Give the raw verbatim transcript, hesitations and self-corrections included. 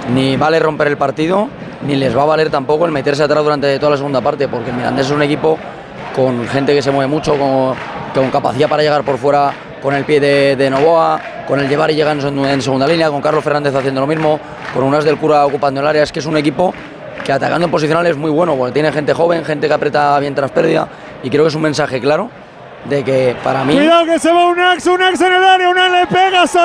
ni vale romper el partido, ni les va a valer tampoco el meterse atrás durante toda la segunda parte, porque el Mirandés es un equipo con gente que se mueve mucho, con, con capacidad para llegar por fuera con el pie de, de Novoa, con el llevar y llegar en, en segunda línea, con Carlos Fernández haciendo lo mismo, con Unas del Cura ocupando el área. Es que es un equipo que atacando en posicional es muy bueno, porque tiene gente joven, gente que aprieta bien tras pérdida, y creo que es un mensaje claro de que para mí... Cuidado que se va Unax, Unax en el área, Unax le pega.